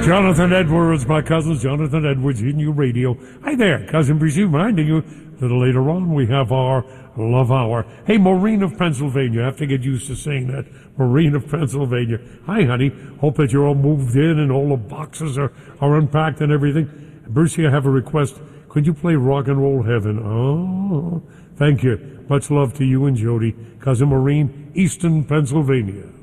Jonathan Edwards, my cousins, Jonathan Edwards, in your radio. Hi there, Cousin Bruce, reminding you, a little later on, we have our Love Hour. Hey, Maureen of Pennsylvania, I have to get used to saying that. Maureen of Pennsylvania. Hi, honey. Hope that you're all moved in and all the boxes are unpacked and everything. Brucey, I have a request. Could you play Rock and Roll Heaven? Oh, thank you. Much love to you and Jody. Cousin Maureen, Easton, Pennsylvania.